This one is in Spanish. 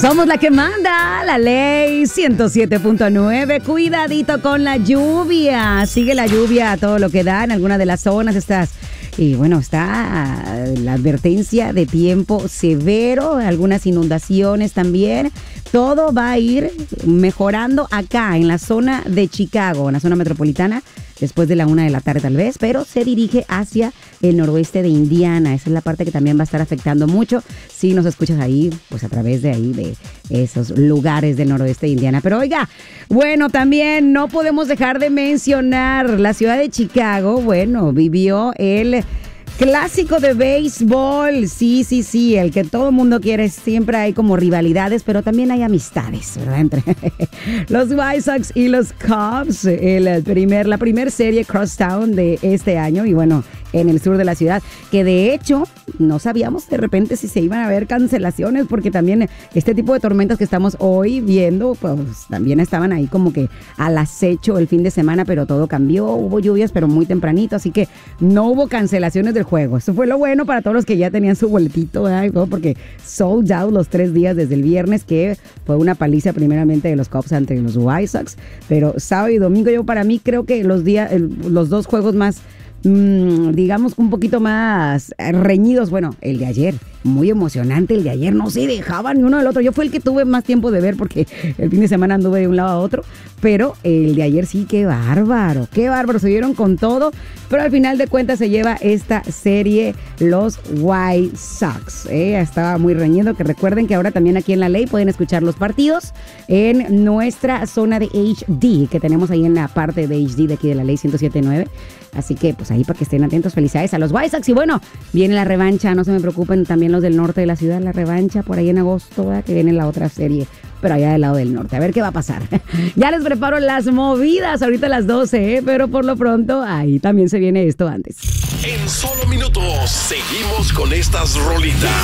Somos la que manda, la ley 107.9. Cuidadito con la lluvia. Sigue la lluvia a todo lo que da en alguna de las zonas. Y bueno, está la advertencia de tiempo severo, algunas inundaciones también. Todo va a ir mejorando acá en la zona de Chicago, en la zona metropolitana, después de la 1 de la tarde tal vez, pero se dirige hacia el noroeste de Indiana. Esa es la parte que también va a estar afectando mucho si nos escuchas ahí, pues a través de ahí, de esos lugares del noroeste de Indiana. Pero oiga, bueno, también no podemos dejar de mencionar la ciudad de Chicago. Bueno, vivió el clásico de béisbol, sí, el que todo el mundo quiere. Siempre hay como rivalidades, pero también hay amistades, ¿verdad? Entre los White Sox y los Cubs, la primer serie Crosstown de este año, y bueno, en el sur de la ciudad, que de hecho no sabíamos de repente si se iban a haber cancelaciones, porque también este tipo de tormentas que estamos hoy viendo, pues también estaban ahí como que al acecho el fin de semana, pero todo cambió, hubo lluvias, pero muy tempranito, así que no hubo cancelaciones del juego. Eso fue lo bueno para todos los que ya tenían su boletito, ¿verdad? Y todo, porque sold out los 3 días desde el viernes, que fue una paliza primeramente de los Cubs ante los White Sox, pero sábado y domingo yo para mí creo que los dos juegos más digamos un poquito más reñidos. Bueno, el de ayer, muy emocionante el de ayer, no se dejaban ni uno del otro. Yo fue el que tuve más tiempo de ver porque el fin de semana anduve de un lado a otro, pero el de ayer sí, qué bárbaro, se dieron con todo, pero al final de cuentas se lleva esta serie los White Sox. Estaba muy reñido, que recuerden que ahora también aquí en la ley pueden escuchar los partidos en nuestra zona de HD, que tenemos ahí en la parte de HD de aquí de la ley 107.9. Así que pues ahí para que estén atentos, felicidades a los White Sox. Y bueno, viene la revancha, no se me preocupen, también los del norte de la ciudad, la revancha por ahí en agosto, ¿verdad? Que viene la otra serie, pero allá del lado del norte. A ver qué va a pasar. Ya les preparo las movidas ahorita a las 12, pero por lo pronto ahí también se viene esto antes. En solo minutos seguimos con estas rolitas.